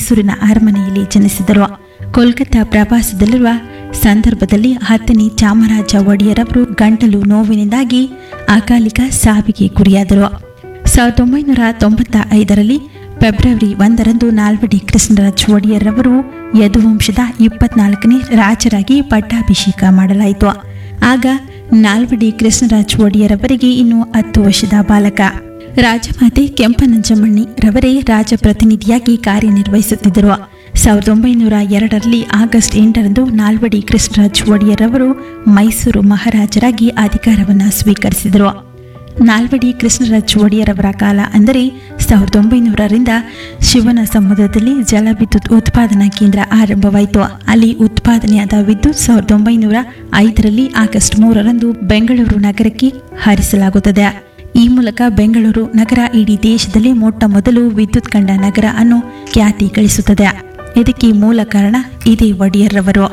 ಮೈಸೂರಿನ ಅರಮನೆಯಲ್ಲಿ ಜನಿಸಿದರು. ಕೋಲ್ಕತ್ತಾ ಪ್ರವಾಸದಲ್ಲಿರುವ ಸಂದರ್ಭದಲ್ಲಿ 10ನೇ ಚಾಮರಾಜ ಒಡೆಯರವರು ಗಂಟಲು ನೋವಿನಿಂದಾಗಿ ಅಕಾಲಿಕ ಸಾವಿಗೆ ಗುರಿಯಾದರು. 1995ರಲ್ಲಿ ಫೆಬ್ರವರಿ 1ರಂದು ನಾಲ್ವಡಿ ಕೃಷ್ಣರಾಜ ಒಡೆಯರವರು ಯದುವಂಶದ 24ನೇ ರಾಜರಾಗಿ ಪಟ್ಟಾಭಿಷೇಕ ಮಾಡಲಾಯಿತು. ಆಗ ನಾಲ್ವಡಿ ಕೃಷ್ಣರಾಜ ಒಡೆಯರವರಿಗೆ ಇನ್ನು 10 ವರ್ಷದ ಬಾಲಕ. ರಾಜಮಾತೆ ಕೆಂಪನಂಜಮ್ಮಣ್ಣಿ ರವರೇ ರಾಜಪ್ರತಿನಿಧಿಯಾಗಿ ಕಾರ್ಯನಿರ್ವಹಿಸುತ್ತಿದ್ದರು. 1902ರಲ್ಲಿ ಆಗಸ್ಟ್ 8ರಂದು ನಾಲ್ವಡಿ ಕೃಷ್ಣರಾಜ ಒಡೆಯರವರು ಮೈಸೂರು ಮಹಾರಾಜರಾಗಿ ಅಧಿಕಾರವನ್ನು ಸ್ವೀಕರಿಸಿದರು. ನಾಲ್ವಡಿ ಕೃಷ್ಣರಾಜ ಒಡೆಯರವರ ಕಾಲ ಅಂದರೆ 1900ರಿಂದ ಶಿವನ ಸಮುದ್ರದಲ್ಲಿ ಜಲವಿದ್ಯುತ್ ಉತ್ಪಾದನಾ ಕೇಂದ್ರ ಆರಂಭವಾಯಿತು. ಅಲ್ಲಿ ಉತ್ಪಾದನೆಯಾದ ವಿದ್ಯುತ್ 1905ರಲ್ಲಿ ಆಗಸ್ಟ್ 3ರಂದು ಬೆಂಗಳೂರು ನಗರಕ್ಕೆ ಹರಿಸಲಾಗುತ್ತದೆ. ಈ ಮೂಲಕ ಬೆಂಗಳೂರು ನಗರ ಇಡೀ ದೇಶದಲ್ಲಿ ಮೊಟ್ಟ ಮೊದಲು ವಿದ್ಯುತ್ ಕಂಡ ನಗರ ಅನ್ನೋ ಖ್ಯಾತಿ ಗಳಿಸುತ್ತದೆ. ಇದಕ್ಕೆ ಮೂಲ ಕಾರಣ ಇದೇ ಒಡೆಯರ್ರವರು.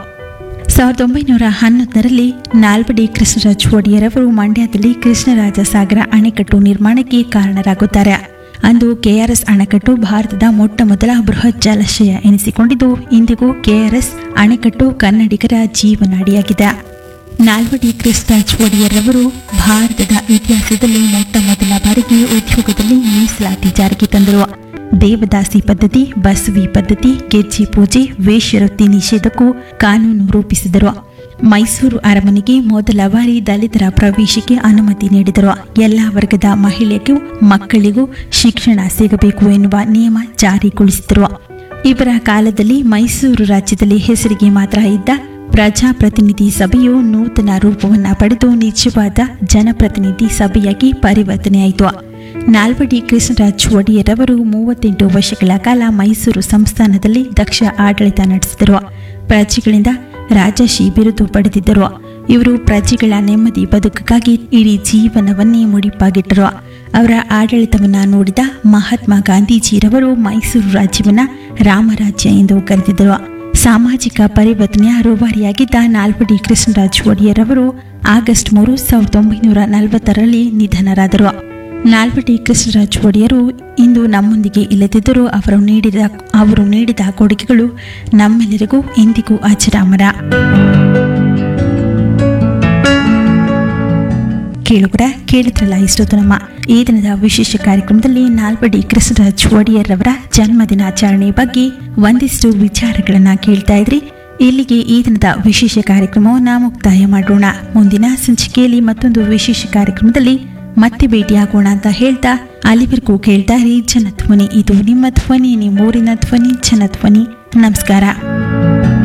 1911ರಲ್ಲಿ ನಾಲ್ವಡಿ ಕೃಷ್ಣರಾಜ ಒಡೆಯರವರು ಮಂಡ್ಯದಲ್ಲಿ ಕೃಷ್ಣರಾಜ ಸಾಗರ ಅಣೆಕಟ್ಟು ನಿರ್ಮಾಣಕ್ಕೆ ಕಾರಣರಾಗುತ್ತಾರೆ. ಅಂದು ಕೆಆರ್ಎಸ್ ಅಣೆಕಟ್ಟು ಭಾರತದ ಮೊಟ್ಟ ಮೊದಲ ಬೃಹತ್ ಜಲಾಶಯ ಎನಿಸಿಕೊಂಡಿದ್ದು, ಇಂದಿಗೂ ಕೆಆರ್ಎಸ್ ಅಣೆಕಟ್ಟು ಕನ್ನಡಿಗರ ಜೀವನಾಡಿಯಾಗಿದೆ. ನಾಲ್ವಡಿ ಕೃಷ್ಣರಾಜ ಒಡೆಯರವರು ಭಾರತದ ಇತಿಹಾಸದಲ್ಲಿ ಮೊಟ್ಟ ಮೊದಲ ಬಾರಿಗೆ ಉದ್ಯೋಗದಲ್ಲಿ ಮೀಸಲಾತಿ ಜಾರಿಗೆ ತಂದರು. ದೇವದಾಸಿ ಪದ್ಧತಿ, ಬಸವಿ ಪದ್ಧತಿ, ಗೆಜ್ಜೆ ಪೂಜೆ, ವೇಶ್ಯವೃತ್ತಿ ನಿಷೇಧಕ್ಕೂ ಕಾನೂನು ರೂಪಿಸಿದರು. ಮೈಸೂರು ಅರಮನೆಗೆ ಮೊದಲ ಬಾರಿ ದಲಿತರ ಪ್ರವೇಶಕ್ಕೆ ಅನುಮತಿ ನೀಡಿದರು. ಎಲ್ಲ ವರ್ಗದ ಮಹಿಳೆಗೂ ಮಕ್ಕಳಿಗೂ ಶಿಕ್ಷಣ ಸಿಗಬೇಕು ಎನ್ನುವ ನಿಯಮ ಜಾರಿಗೊಳಿಸಿದರು. ಇವರ ಕಾಲದಲ್ಲಿ ಮೈಸೂರು ರಾಜ್ಯದಲ್ಲಿ ಹೆಸರಿಗೆ ಮಾತ್ರ ಇದ್ದ ಪ್ರಜಾಪ್ರತಿನಿಧಿ ಸಭೆಯು ನೂತನ ರೂಪವನ್ನು ಪಡೆದು ನಿಜವಾದ ಜನಪ್ರತಿನಿಧಿ ಸಭೆಯಾಗಿ ಪರಿವರ್ತನೆಯಾಯಿತು. ನಾಲ್ವಡಿ ಕೃಷ್ಣರಾಜ ಒಡೆಯರವರು 38 ವರ್ಷಗಳ ಕಾಲ ಮೈಸೂರು ಸಂಸ್ಥಾನದಲ್ಲಿ ದಕ್ಷ ಆಡಳಿತ ನಡೆಸಿದರು. ಪ್ರಜೆಗಳಿಂದ ರಾಜಶ್ರೀ ಬಿರುದು ಪಡೆದಿದ್ದರು. ಇವರು ಪ್ರಜೆಗಳ ನೆಮ್ಮದಿ ಬದುಕಿಗಾಗಿ ಇಡೀ ಜೀವನವನ್ನೇ ಮುಡಿಪಾಗಿಟ್ಟರು. ಅವರ ಆಡಳಿತವನ್ನು ನೋಡಿದ ಮಹಾತ್ಮ ಗಾಂಧೀಜಿರವರು ಮೈಸೂರು ರಾಜ್ಯವನ್ನ ರಾಮರಾಜ್ಯ ಎಂದು ಕರೆದಿದ್ದರು. ಸಾಮಾಜಿಕ ಪರಿವರ್ತನೆಯ ರೂವಾರಿಯಾಗಿದ್ದ ನಾಲ್ವಡಿ ಕೃಷ್ಣರಾಜ ಒಡೆಯರವರು ಆಗಸ್ಟ್ 3, 1940ರಲ್ಲಿ ನಿಧನರಾದರು. ನಾಲ್ವಡಿ ಕೃಷ್ಣರಾಜ ಒಡೆಯರು ಇಂದು ನಮ್ಮೊಂದಿಗೆ ಇಲ್ಲದಿದ್ದರೂ ಅವರು ನೀಡಿದ ಕೊಡುಗೆಗಳು ನಮ್ಮೆಲ್ಲರಿಗೂ ಎಂದಿಗೂ ಅಜರಾಮರ. ಕೇಳಿದ್ರಲ್ಲ ಇಷ್ಟೊತ್ತು ನಮ್ಮ ಈ ದಿನದ ವಿಶೇಷ ಕಾರ್ಯಕ್ರಮದಲ್ಲಿ ನಾಲ್ವಡಿ ಕೃಷ್ಣರಾಜ ಒಡೆಯರವರ ಜನ್ಮ ದಿನಾಚರಣೆ ಬಗ್ಗೆ ಒಂದಿಷ್ಟು ವಿಚಾರಗಳನ್ನ ಕೇಳ್ತಾ ಇದ್ರಿ. ಇಲ್ಲಿಗೆ ಈ ದಿನದ ವಿಶೇಷ ಕಾರ್ಯಕ್ರಮವನ್ನು ಮುಕ್ತಾಯ ಮಾಡೋಣ. ಮುಂದಿನ ಸಂಚಿಕೆಯಲ್ಲಿ ಮತ್ತೊಂದು ವಿಶೇಷ ಕಾರ್ಯಕ್ರಮದಲ್ಲಿ ಮತ್ತೆ ಭೇಟಿಯಾಗೋಣ ಅಂತ ಹೇಳ್ತಾ ಅಲ್ಲಿವರೆಗೂ ಕೇಳ್ತಾ ಇರಿ ಜನಧ್ವನಿ. ಇದು ನಿಮ್ಮ ಧ್ವನಿ, ನಿಮ್ಮೂರಿನ ಧ್ವನಿ, ಜನಧ್ವನಿ. ನಮಸ್ಕಾರ.